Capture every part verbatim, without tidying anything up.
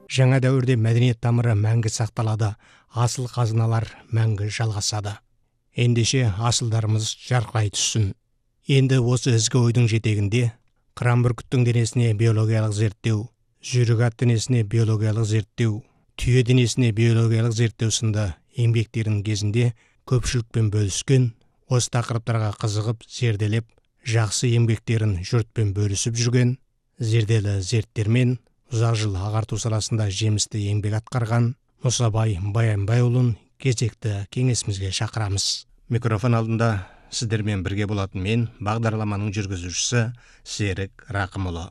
Жаңа дәуірде мәдениет тамыры мәңгі сақталады, асыл қазыналар мәңгі жалғасады. Ендеше асылдарымыз жарқырай түссін. Енді осы ізгі ойдың жетегінде қыран бүркіттің денесіне биологиялық зерттеу, жүйрік ат денесіне биологиялық зерттеу, түйе денесіне биологиялық зерттеу сынды еңбектерінің кезінде көпшілікпен бөліскен, осы тақырыптарға қызығып, зерделеп, жақсы еңбектерін жұртпен бөлісіп жүрген, зерделі зерттермен ұзақ жыл ағарту саласында жемісті еңбек атқарған Мұсабай Баянбайұлын кезекті кеңесімізге шақырамыз. Микрофон алдында сіздермен бірге болатын мен, бағдарламаның жүргізушісі Серік Рақымұлы.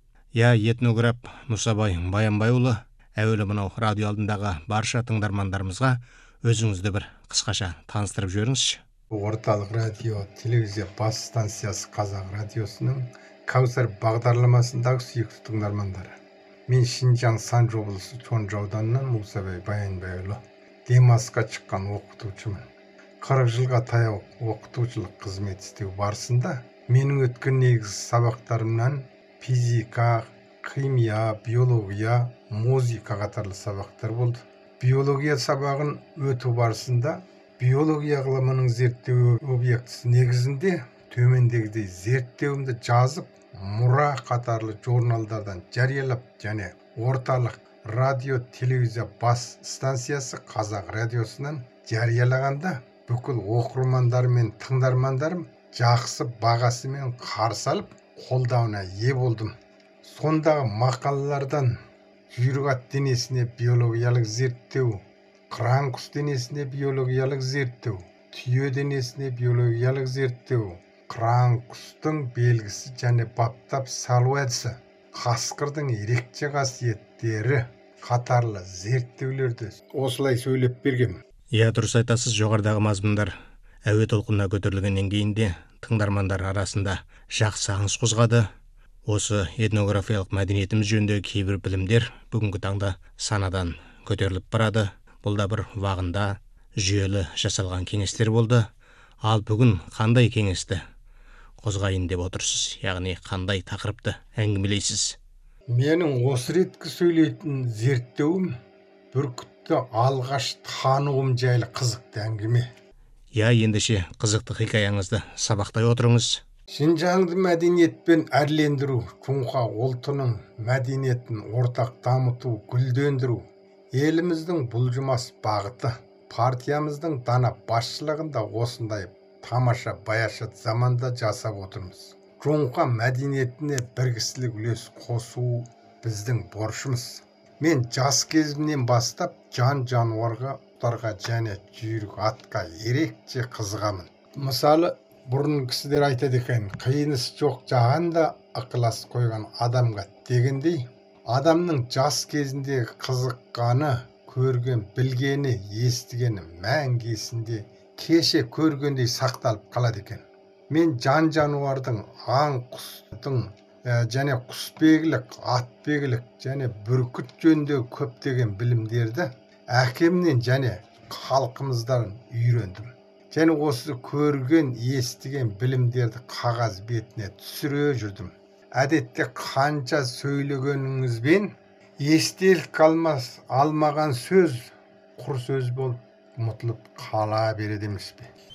Я этнограф Мұсабай Баянбайұлы, әуелі мынау радио алдындағы барша тыңдармандарымызға өзіңізді бір қысқаша таныстырып жіберіңізші. Орталық радио телевизия бас станциясы Қазақ радиосының Кәусар бағдарламасындағы сүйікті тыңдармандары. Мен Шинжаң Санжы облысы Чонжы ауданынан Мұсабай Баянбайұлы, демалысқа шыққан оқытушымын. қырық жылға таяу оқытушылық қызмет істеу барысында менің өткен негізгі сабақтарымнан физика, химия, биология, музыка қатарлы сабақтар болды. Биология сабағын өту барысында биология ғылымының зерттеу объектісі негізінде төмендегідей зерттеуімді жазып, мұра қатарлы журналдардан жариялап, және орталық радио телевизия бас станциясы Қазақ радиосынан жариялағанда бүкіл оқырмандар мен тыңдармандарым жақсы бағасымен қарсы алып, қолдауына ие болдым. Сондағы мақалалардан жүйрік ат денесіне биологиялық зерттеу, қыран құс денесіне биологиялық зерттеу, түйе денесіне биологиялық зерттеу, қыран құстың белгісі және баптап салу әдісі, қасқырдың ерекше қасиеттері қатарлы зерттеулерді осылай сөйлеп бергем. Я дұрыс айтасыз, жоғарыдағы мазмұндар әуе толқынына көтерілгеннен кейін де тыңдармандар арасында жақсы аңыс қозғады. Осы этнографиялық мәдениетіміз жөніндегі кейбір білімдер бүгінгі таңда санадан көтеріліп барады. Бұл да бір вағында жүйелі жасалған кеңестер болды. Ал бүгін қандай кеңесті қозғайын деп отырсыз, яғни қандай тақырыпты әңгімелейсіз? Менің осы реткі сөйлейтін зерттеуім бүркітті алғаш тануым жайлы қызықты әңгіме. Я, ендеше қызықты хикаяңызды сабақтай отырыңыз. Шинжаңды мәдениетпен әрлендіру, Чунха ұлтының мәдениетін ортақ дамыту, гүлдендіру еліміздің бұлжымас бағыты. Партиямыздың дана басшылығында осындай тамаша баяшат заманда жасап отырмыз. Чунха мәдениетіне біргісілік үлес қосу біздің борышымыз. Мен жас кезімнен бастап жан жануарға, құстарға және жүйрік атқа ерекше қызығамын. Мысалы, бұрын кісілер айтады екен, қиыныс жоқ жағанда ықылас қойған адамға дегендей, адамның жас кезінде қызыққаны, көрген, білгені, естігені мәңгі есінде, кеше көргендей сақталып қалады екен. Мен жан жануардың, аң құстың және құсбегілік, атбегілік және бүркіт жөнінде көптеген білімдерді әкемнен және халқымыздан үйрендім. Және осы көрген, естіген білімдерді қағаз бетіне түсіре жүрдім. Әдетте қанша сөйлегеніңізбен естелік қалмас, алмаған сөз құр сөз болып ұмытылып қала береді емес пе?